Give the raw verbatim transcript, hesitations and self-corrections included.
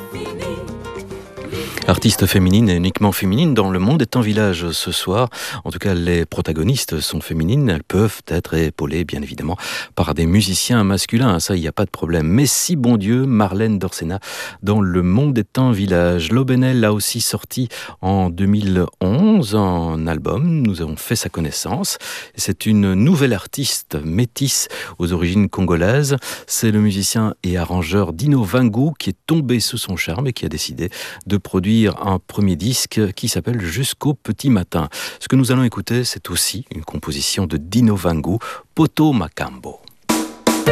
Artiste féminine et uniquement féminine dans Le Monde est un village ce soir. En tout cas, les protagonistes sont féminines. Elles peuvent être épaulées, bien évidemment, par des musiciens masculins. Ça, il n'y a pas de problème. Mais si bon Dieu, Marlène Dorsena dans Le Monde est un village. Lobenel a aussi sorti en deux mille onze un album. Nous avons fait sa connaissance. C'est une nouvelle artiste métisse aux origines congolaises. C'est le musicien et arrangeur Dino Vangu qui est tombé sous son charme et qui a décidé de produire un premier disque qui s'appelle Jusqu'au petit matin. Ce que nous allons écouter, c'est aussi une composition de Dino Vangu, Poto Macambo.